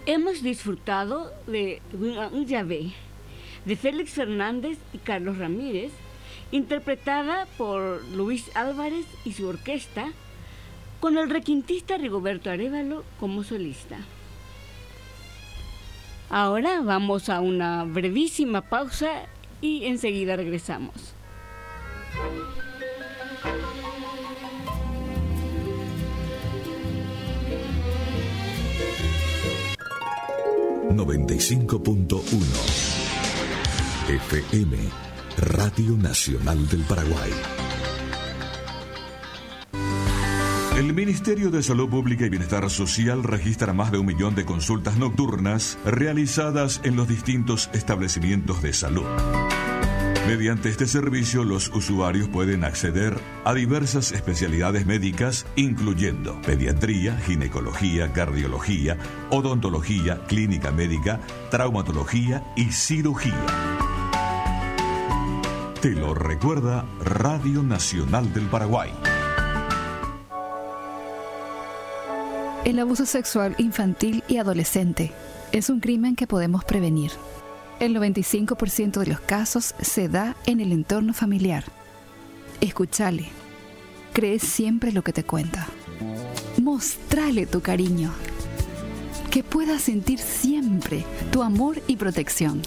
Hemos disfrutado de Un Llave, de Félix Fernández y Carlos Ramírez, interpretada por Luis Álvarez y su orquesta, con el requintista Rigoberto Arévalo como solista. Ahora vamos a una brevísima pausa y enseguida regresamos. ...95.1 FM, Radio Nacional del Paraguay. El Ministerio de Salud Pública y Bienestar Social registra más de 1 millón de consultas nocturnas realizadas en los distintos establecimientos de salud. Mediante este servicio, los usuarios pueden acceder a diversas especialidades médicas, incluyendo pediatría, ginecología, cardiología, odontología, clínica médica, traumatología y cirugía. Te lo recuerda Radio Nacional del Paraguay. El abuso sexual infantil y adolescente es un crimen que podemos prevenir. El 95% de los casos se da en el entorno familiar. Escúchale. Cree siempre lo que te cuenta. Mostrale tu cariño. Que pueda sentir siempre tu amor y protección.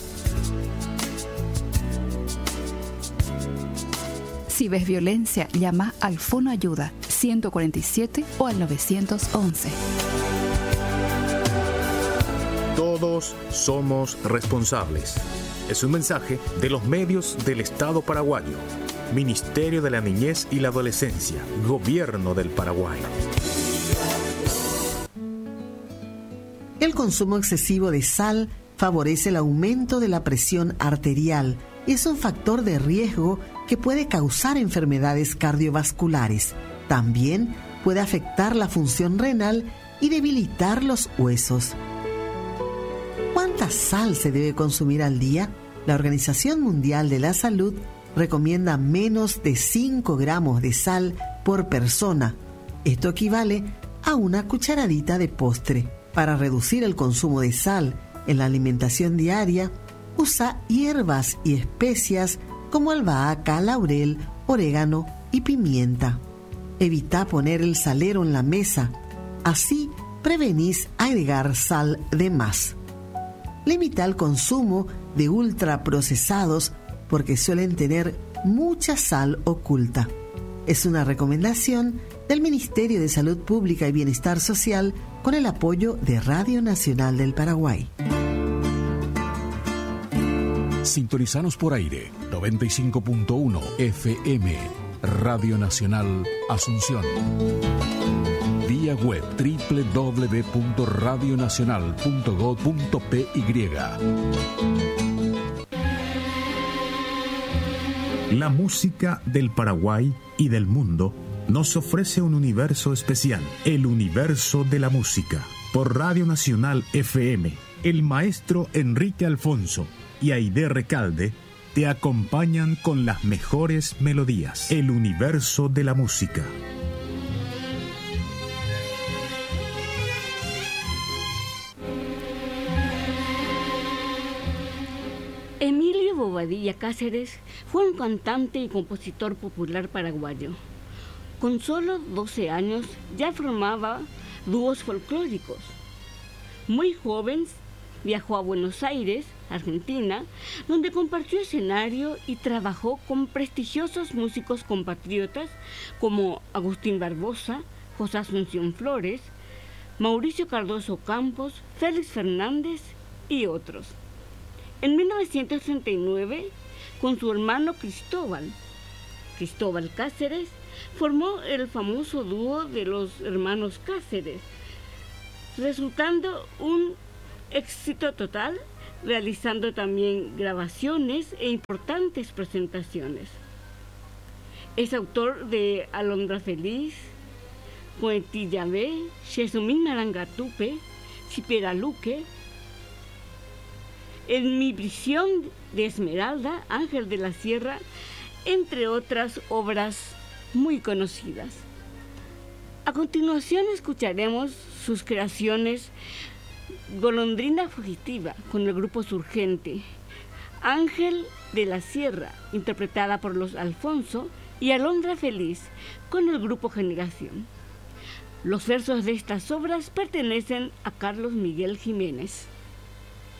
Si ves violencia, llama al Fono Ayuda 147 o al 911. Todos somos responsables. Es un mensaje de los medios del Estado paraguayo. Ministerio de la Niñez y la Adolescencia. Gobierno del Paraguay. El consumo excesivo de sal favorece el aumento de la presión arterial y es un factor de riesgo que puede causar enfermedades cardiovasculares. También puede afectar la función renal y debilitar los huesos. ¿Cuánta sal se debe consumir al día? La Organización Mundial de la Salud recomienda menos de 5 gramos de sal por persona. Esto equivale a una cucharadita de postre. Para reducir el consumo de sal en la alimentación diaria, usa hierbas y especias como albahaca, laurel, orégano y pimienta. Evita poner el salero en la mesa. Así prevenís agregar sal de más. Limita el consumo de ultraprocesados porque suelen tener mucha sal oculta. Es una recomendación del Ministerio de Salud Pública y Bienestar Social con el apoyo de Radio Nacional del Paraguay. Sintonizanos por aire 95.1 FM, Radio Nacional Asunción. Vía web www.radionacional.gov.py. La música del Paraguay y del mundo nos ofrece un universo especial, el universo de la música. Por Radio Nacional FM, el maestro Enrique Alfonso y Aide Recalde te acompañan con las mejores melodías. El universo de la música. Emilio Bobadilla Cáceres fue un cantante y compositor popular paraguayo. Con solo 12 años ya formaba dúos folclóricos. Muy joven viajó a Buenos Aires, Argentina, donde compartió escenario y trabajó con prestigiosos músicos compatriotas como Agustín Barbosa, José Asunción Flores, Mauricio Cardoso Campos, Félix Fernández y otros. En 1939, con su hermano Cristóbal Cáceres, formó el famoso dúo de los hermanos Cáceres, resultando un éxito total, realizando también grabaciones e importantes presentaciones. Es autor de Alondra Feliz, Poetilla B, Chesumín Marangatupe, Chiperaluque, En mi prisión de Esmeralda, Ángel de la Sierra, entre otras obras muy conocidas. A continuación escucharemos sus creaciones Golondrina Fugitiva, con el grupo Surgente. Ángel de la Sierra, interpretada por los Alfonso, y Alondra Feliz, con el grupo Generación. Los versos de estas obras pertenecen a Carlos Miguel Jiménez.